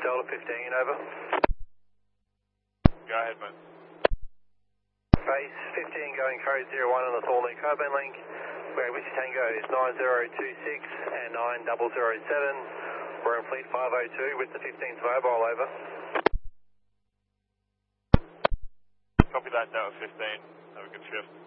Delta 15, over. Go ahead, mate. Base 15 going code 01 on the Thornley Carbon link. Where Whiskey Tango is 9026 and 9007. We're in fleet 502 with the 15th mobile, over. Copy that, Delta 15. Have a good shift.